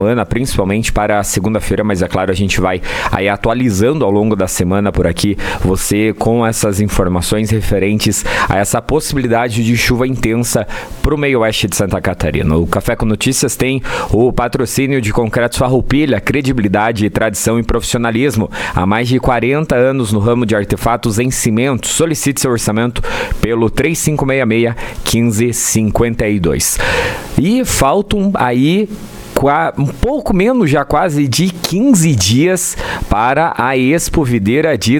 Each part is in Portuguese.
principalmente para a segunda-feira, mas é claro, a gente vai aí atualizando ao longo da semana por aqui, você com essas informações referentes a essa possibilidade de chuva intensa para o meio oeste de Santa Catarina. O Café com Notícias tem o patrocínio de Concretos Farroupilha, credibilidade, tradição e profissionalismo. Há mais de 40 anos no ramo de artefatos em cimento. Solicite seu orçamento pelo 3566-1552. E faltam aí um pouco menos, já quase de 15 dias para a Expo Videira de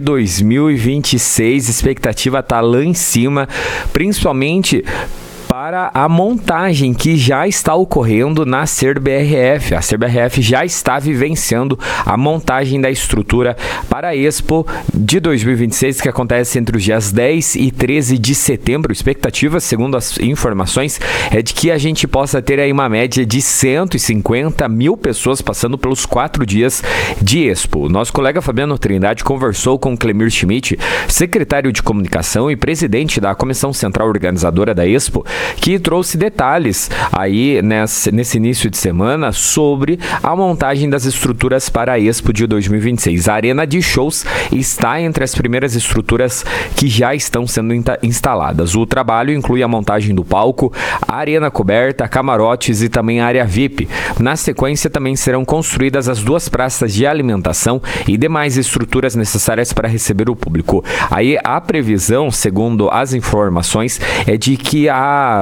2026. A expectativa está lá em cima, principalmente para a montagem que já está ocorrendo na SERBRF. A SERBRF já está vivenciando a montagem da estrutura para a Expo de 2026, que acontece entre os dias 10 e 13 de setembro. A expectativa, segundo as informações, é de que a gente possa ter aí uma média de 150 mil pessoas passando pelos 4 dias de Expo. Nosso colega Fabiano Trindade conversou com Clemir Schmidt, secretário de Comunicação e presidente da Comissão Central Organizadora da Expo, que trouxe detalhes aí nesse início de semana sobre a montagem das estruturas para a Expo de 2026. A Arena de Shows está entre as primeiras estruturas que já estão sendo instaladas. O trabalho inclui a montagem do palco, a arena coberta, camarotes e também a área VIP. Na sequência, também serão construídas as 2 praças de alimentação e demais estruturas necessárias para receber o público. Aí a previsão, segundo as informações, é de que a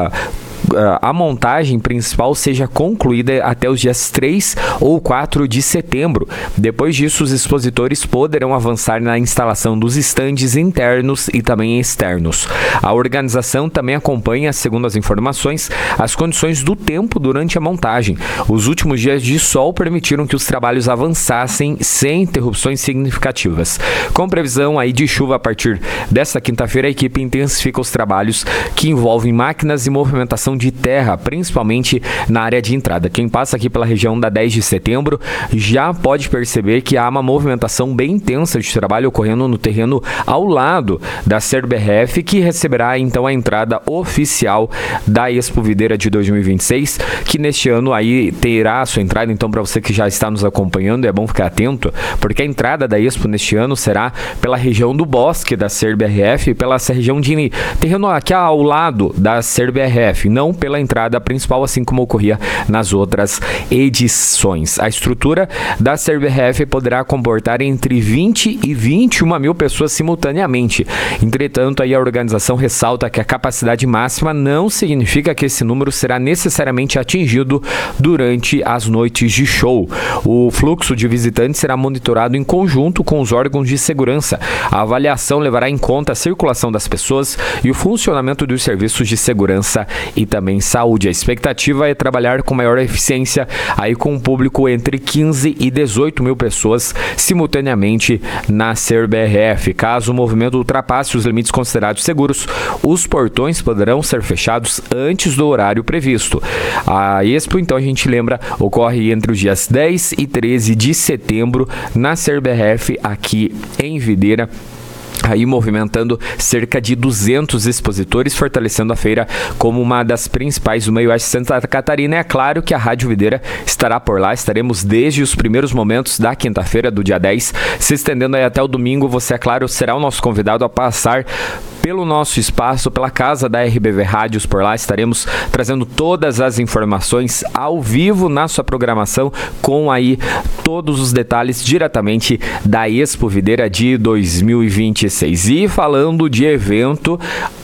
montagem principal seja concluída até os dias 3 ou 4 de setembro. Depois disso, os expositores poderão avançar na instalação dos estandes internos e também externos. A organização também acompanha, segundo as informações, as condições do tempo durante a montagem. Os últimos dias de sol permitiram que os trabalhos avançassem sem interrupções significativas. Com previsão aí de chuva a partir desta quinta-feira, a equipe intensifica os trabalhos que envolvem máquinas e movimentação de terra, principalmente na área de entrada. Quem passa aqui pela região da 10 de setembro já pode perceber que há uma movimentação bem intensa de trabalho ocorrendo no terreno ao lado da SERBRF, que receberá então a entrada oficial da Expo Videira de 2026, que neste ano aí terá a sua entrada. Então, para você que já está nos acompanhando, é bom ficar atento, porque a entrada da Expo neste ano será pela região do Bosque da SERBRF, pela região de terreno aqui ao lado da SERBRF, não pela entrada principal, assim como ocorria nas outras edições. A estrutura da SERBRF poderá comportar entre 20 e 21 mil pessoas simultaneamente. Entretanto, aí a organização ressalta que a capacidade máxima não significa que esse número será necessariamente atingido durante as noites de show. O fluxo de visitantes será monitorado em conjunto com os órgãos de segurança. A avaliação levará em conta a circulação das pessoas e o funcionamento dos serviços de segurança e também saúde. A expectativa é trabalhar com maior eficiência aí com um público entre 15 e 18 mil pessoas simultaneamente na SERBRF. Caso o movimento ultrapasse os limites considerados seguros, os portões poderão ser fechados antes do horário previsto. A Expo, então, a gente lembra, ocorre entre os dias 10 e 13 de setembro na SERBRF aqui em Videira, aí movimentando cerca de 200 expositores, fortalecendo a feira como uma das principais do meio oeste de Santa Catarina. É claro que a Rádio Videira estará por lá, estaremos desde os primeiros momentos da quinta-feira, do dia 10, se estendendo aí até o domingo. Você, é claro, será o nosso convidado a passar pelo nosso espaço, pela casa da RBV Rádios. Por lá estaremos trazendo todas as informações ao vivo na sua programação, com aí todos os detalhes diretamente da Expo Videira de 2026. E falando de evento,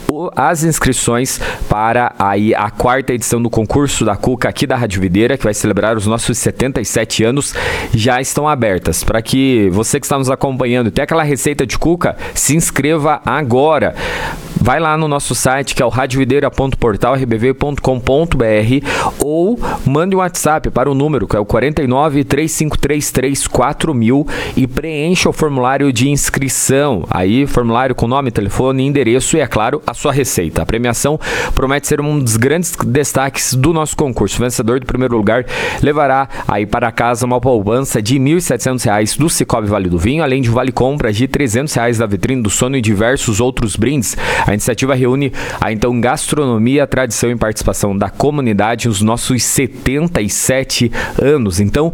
as inscrições para aí a 4ª edição do concurso da Cuca aqui da Rádio Videira, que vai celebrar os nossos 77 anos, já estão abertas. Para que você que está nos acompanhando e tem aquela receita de Cuca, se inscreva agora. Vai lá no nosso site, que é o radiovideira.portalrbv.com.br, ou mande um WhatsApp para o número, que é o 49 3533 4000, e preencha o formulário de inscrição. Aí, formulário com nome, telefone, endereço e, é claro, a sua receita. A premiação promete ser um dos grandes destaques do nosso concurso. O vencedor do primeiro lugar levará aí para casa uma poupança de R$ 1.700 do Cicobi Vale do Vinho, além de vale compra de R$ 300 da Vitrine do Sono e diversos outros brindes. A iniciativa reúne a então gastronomia, tradição e participação da comunidade nos nossos 77 anos. Então,